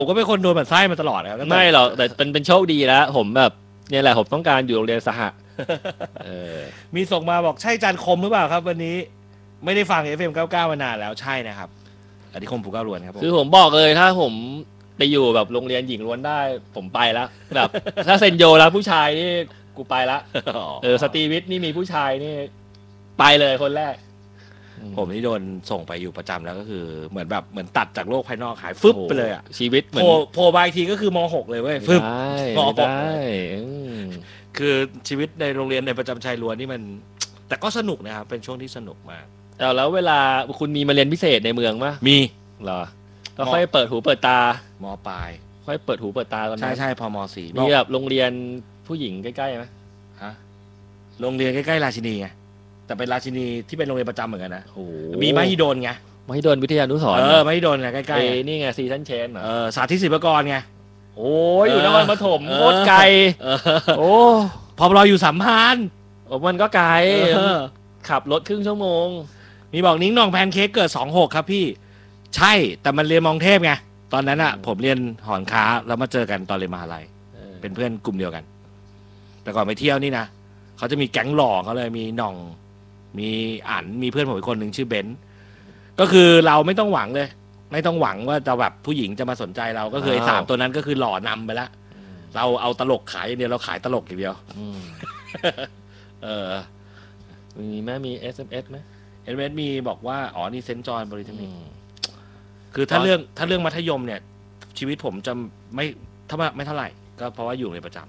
ผมก็เป็นคนโดนหมั่นไส้มาตลอดครับไม่หรอกแต่เป็นโชคดีแล้วผมแบบเนี่ยแหละผมต้องการอยู่โรงเรียนสหมีส่งมาบอกใช่จานคมหรือเปล่าครับวันนี้ไม่ได้ฟัง FM99 มานานแล้วใช่นะครับอธิคมผูกเก้าล้วนครับคือผมบอกเลยถ้าผมไปอยู่แบบโรงเรียนหญิงล้วนได้ผมไปแล้วแบบถ้าเซนโยแล้วผู้ชายนี่กูไปละสตรีวิทย์นี่มีผู้ชายนี่ไปเลยคนแรกผมนี่โดนส่งไปอยู่ประจำแล้วก็คือเหมือนตัดจากโลกภายนอกหายฟึบไปเลยอ่ะชีวิตเหมือนโผล่มาอีกทีก็คือม.6 เลยเว้ยฟึบม.6คือชีวิตในโรงเรียนในประจำชายล้วนนี่มันแต่ก็สนุกนะครับเป็นช่วงที่สนุกมากแล้วเวลาคุณมีมาเรียนพิเศษในเมืองมั้ยมีเหรอก็ค่อยเปิดหูเปิดตาม. ปลายค่อยเปิดหูเปิดตาตอนนั้นใช่พอม.4 มีแบบโรงเรียนผู้หญิงใกล้ๆมั้ยฮะโรงเรียนใกล้ๆราชินีไงแต่เป็นราชินีที่เป็นโรงเรียนประจำเหมือนกันนะมีมหิดลไงมหิดลวิทยานุสรณ์มหิดลไงใกล้ๆนี่ไงซีซั่นเชนสาธิตศิลปากรไงโอ้ยอยู่นครปฐมโคตรไกลโอ้พอเราอยู่สัมพันธ์มันก็ไกลขับรถครึ่งชั่วโมงมีบอกนิ้งนองแพนเค้กเกิด26ครับพี่ใช่แต่มันเรียนมองเทพไงตอนนั้นอ่ะผมเรียนหอนค้าแล้วมาเจอกันตอนเรียนมหาลัยเป็นเพื่อนกลุ่มเดียวกันแต่ก่อนไปเที่ยวนี่นะเขาจะมีแก๊งหล่อเขาเลยมีหน่องมีอั๋นมีเพื่อนผมอีกคนหนึ่งชื่อเบนซ์ก็คือเราไม่ต้องหวังเลยไม่ต้องหวังว่าจะแบบผู้หญิงจะมาสนใจเราก็คือไอ้3ตัวนั้นก็คือหล่อนำไปแล้วเราเอาตลกขายอย่างเดียวเราขายตลกอย่างเดียวมีไหมมี SMS ไหม SMS มีบอกว่าอ๋อนี่เซนต์จอห์นบริเทคนิคคือถ้าเรื่องมัธยมเนี่ยชีวิตผมจะไม่เท่าไหร่ก็เพราะว่าอยู่ในประจำ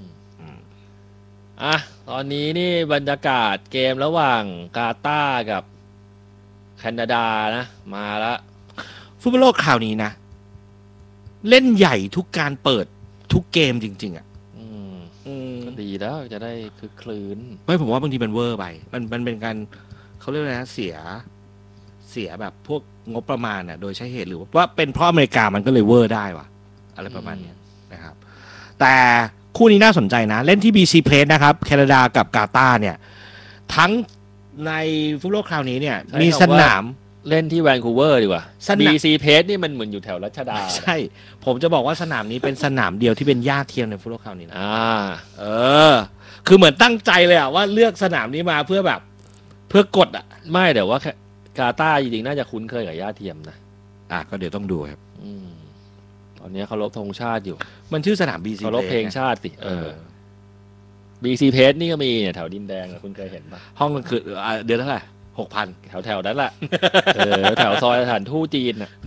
ตอนนี้นี่บรรยากาศเกมระหว่างกาตาร์กับแคนาดานะมาแล้วฟุตบอลโลกคราวนี้นะเล่นใหญ่ทุกการเปิดทุกเกมจริงๆอ่ะก็ดีแล้วจะได้คือคลื่นไม่ผมว่าบางทีมันเวอร์ไปมันเป็นการเขาเรียกอะไรนะเสียแบบพวกงบประมาณน่ะโดยใช้เหตุหรือว่าเป็นเพราะอเมริกามันก็เลยเวอร์ได้ว่ะอะไรประมาณนี้นะครับแต่คู่นี้น่าสนใจนะเล่นที่ BC Place นะครับแคนาดากับกาตาร์เนี่ยทั้งในฟุตบอลโลกคราวนี้เนี่ยมีสนามเล่นที่แวนคูเวอร์ดีกว่า BC Place นี่มันเหมือนอยู่แถวรัชดาใช่ผมจะบอกว่าสนามนี้เป็นสนามเดียวที่เป็นหญ้าเทียมในฟุตบอลโลกคราวนี้นะคือเหมือนตั้งใจเลยอะว่าเลือกสนามนี้มาเพื่อกดอะไม่แต่ว่ากาตาร์จริงๆน่าจะคุ้นเคยกับหญ้าเทียมนะก็เดี๋ยวต้องดูครับตอนนี้เขารบธงชาติอยู่มันชื่อสนาม BC เขารบเพลงชาติสิBC Place นี่ก็มีเนี่ยแถวดินแดงคุณเคยเห็นปะห้องมันคือเดือนเท่าไหร่ 6,000 แถวนั้นแหละแถวซอยสถานทูตจีนน่ะ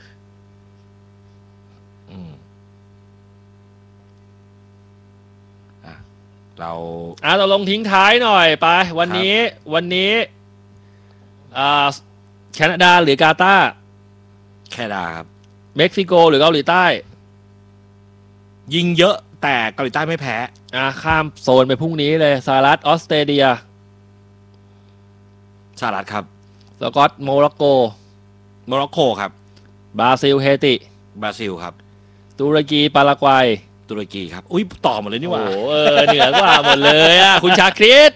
เราลงทิ้งท้ายหน่อยไปวันนี้แคนาดาหรือกาตาร์แคนาดาครับเม็กซิโกหรือเกาหลีใต้ยิงเยอะแต่เกาหลีใต้ไม่แพ้ข้ามโซนไปพรุ่งนี้เลยสหรัฐออสเตรเลียสหรัฐครับสกอตโมร็อกโกครับบราซิลเฮติบราซิลครับตุรกีปารากวัยตุรกีครับอุ้ยต่อหมดเลยนี่หว่าโอ้เหนือกว่าหมดเลยคุณชาคริส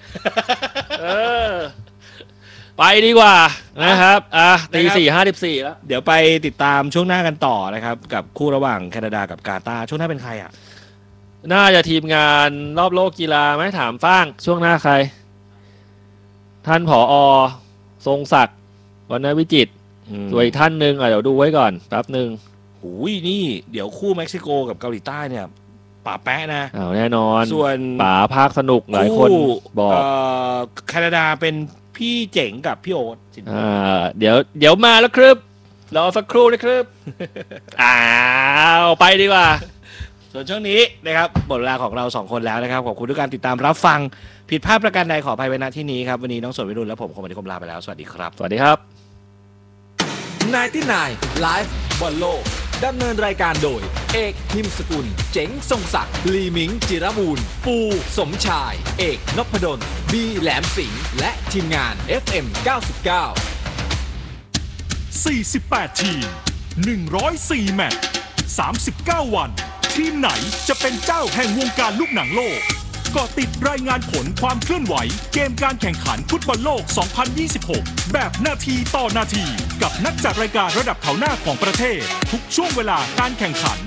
ไปดีกว่านะครับตี 4:54แล้วเดี๋ยวไปติดตามช่วงหน้ากันต่อนะครับกับคู่ระหว่างแคนาดากับกาตาร์ช่วงหน้าเป็นใครน่าจะทีมงานรอบโลกกีฬาไหมถามฟ้างช่วงหน้าใครท่านผอ.ทรงศักดิ์วรรณวิจิตรส่วนอีกท่านหนึ่งเดี๋ยวดูไว้ก่อนแป๊บนึงนี่เดี๋ยวคู่เม็กซิโกกับเกาหลีใต้เนี่ยป่าแปะนะแน่นอนส่วนป่าภาคสนุกหลายคนบอกแคนาดาเป็นพี่เจ๋งกับพี่โอ๊ตเดี๋ยวมาแล้วครับรอสักครู่นะครับไปดีกว่าส่วนช่วงนี้นะครับหมดเวลาของเรา2คนแล้วนะครับขอบคุณทุกการติดตามรับฟังผิดพลาดประการใดขออภัยไว้ณที่นี้ครับวันนี้น้องสนวิรุณและผมคมอธิคมลาไปแล้วสวัสดีครับสวัสดีครับ 99 Live บอลโลกดำเนินรายการโดยเอกหิมสกุลเจ๋งทรงศักดิ์ลีมิงจิรมูลปูสมชายเอกนพดลบีแหลมสิงห์และทีมงาน FM 99 48 ทีม 104 แมตช์ 39 วันทีมไหนจะเป็นเจ้าแห่งวงการลูกหนังโลกเกาะติดรายงานผลความเคลื่อนไหวเกมการแข่งขันฟุตบอลโลก 2026 แบบนาทีต่อนาทีกับนักจัดรายการระดับแถวหน้าของประเทศทุกช่วงเวลาการแข่งขัน